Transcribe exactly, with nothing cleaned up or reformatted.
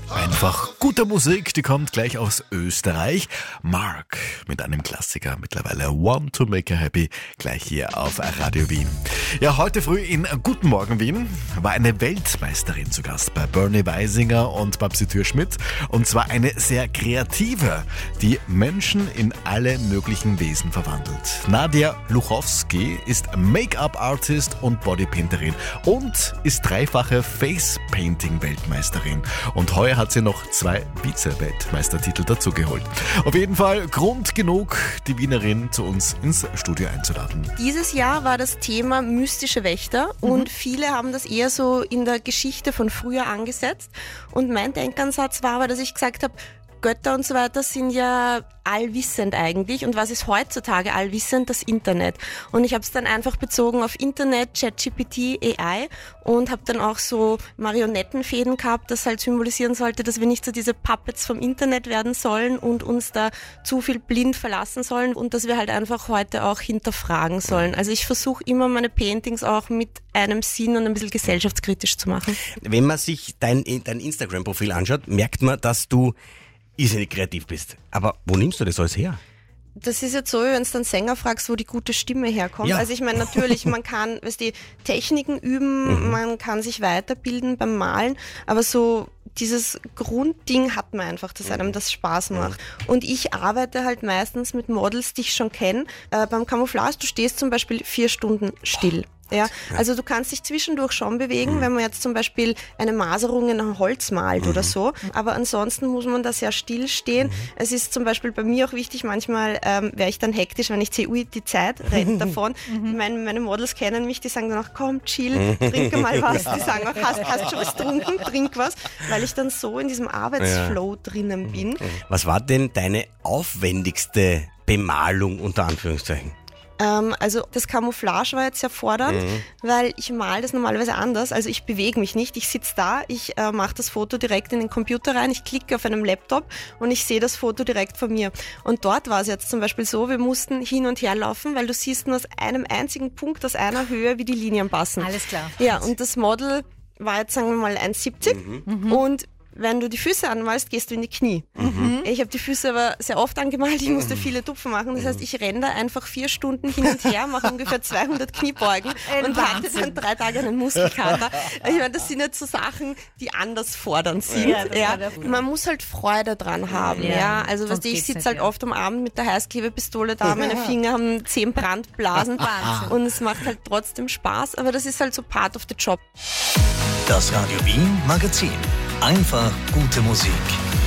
Einfach gute Musik, die kommt gleich aus Österreich. Mark mit einem Klassiker, mittlerweile Want to Make Her Happy, gleich hier auf Radio Wien. Ja, heute früh in Guten Morgen Wien war eine Weltmeisterin zu Gast bei Bernie Weisinger und Babsi Türschmidt. Und zwar eine sehr kreative, die Menschen in alle möglichen Wesen verwandelt. Nadia Luchowski ist Make-up-Artist und Bodypainterin und ist dreifache Face-Painting-Weltmeisterin. Und heuer hat sie noch zwei Vize-Weltmeistertitel dazugeholt. Auf jeden Fall Grund genug, die Wienerin zu uns ins Studio einzuladen. Dieses Jahr war das Thema mystische Wächter mhm. und viele haben das eher so in der Geschichte von früher angesetzt. Und mein Denkansatz war aber, dass ich gesagt habe, Götter und so weiter sind ja allwissend eigentlich. Und was ist heutzutage allwissend? Das Internet. Und ich habe es dann einfach bezogen auf Internet, ChatGPT, A I und habe dann auch so Marionettenfäden gehabt, das halt symbolisieren sollte, dass wir nicht so diese Puppets vom Internet werden sollen und uns da zu viel blind verlassen sollen und dass wir halt einfach heute auch hinterfragen sollen. Also ich versuche immer meine Paintings auch mit einem Sinn und ein bisschen gesellschaftskritisch zu machen. Wenn man sich dein, dein Instagram-Profil anschaut, merkt man, dass du irrsinnig kreativ bist. Aber wo nimmst du das alles her? Das ist jetzt so, wenn du dann Sänger fragst, wo die gute Stimme herkommt. Ja. Also ich meine, natürlich, man kann, weißt du, Techniken üben, mhm. man kann sich weiterbilden beim Malen, aber so dieses Grundding hat man einfach, dass einem das Spaß macht. Und ich arbeite halt meistens mit Models, die ich schon kenne. Äh, beim Camouflage, du stehst zum Beispiel vier Stunden still. Ja, also du kannst dich zwischendurch schon bewegen, mhm. wenn man jetzt zum Beispiel eine Maserung in ein Holz malt mhm. oder so, aber ansonsten muss man da sehr still stehen. Mhm. Es ist zum Beispiel bei mir auch wichtig, manchmal ähm, wäre ich dann hektisch, wenn ich sehe, ui, die Zeit rennt davon. Mhm. Meine, meine Models kennen mich, die sagen dann auch, komm, chill, trink mal was. Die sagen auch, hast, hast schon was getrunken, trink was, weil ich dann so in diesem Arbeitsflow ja. drinnen bin. Was war denn deine aufwendigste Bemalung unter Anführungszeichen? Ähm, also das Camouflage war jetzt sehr fordernd, mhm. weil ich male das normalerweise anders. Also ich bewege mich nicht, ich sitze da, ich äh, mache das Foto direkt in den Computer rein, ich klicke auf einem Laptop und ich sehe das Foto direkt vor mir. Und dort war es jetzt zum Beispiel so, wir mussten hin und her laufen, weil du siehst nur aus einem einzigen Punkt, aus einer Höhe, wie die Linien passen. Alles klar. Ja, und das Model war jetzt, sagen wir mal, eins siebzig mhm. und wenn du die Füße anmalst, gehst du in die Knie. Mhm. Ich habe die Füße aber sehr oft angemalt, ich musste viele Tupfen machen. Das heißt, ich renne da einfach vier Stunden hin und her, mache ungefähr zweihundert Kniebeugen und hatte dann drei Tage einen Muskelkater. Ich meine, das sind jetzt so Sachen, die anders fordernd sind. Ja, ja. Man muss halt Freude dran haben. Ja. Ja. Also weißt du, ich sitze halt ja. oft am Abend mit der Heißklebepistole da, meine Finger haben zehn Brandblasen und es macht halt trotzdem Spaß, aber das ist halt so part of the job. Das Radio Wien Magazin. Einfach gute Musik.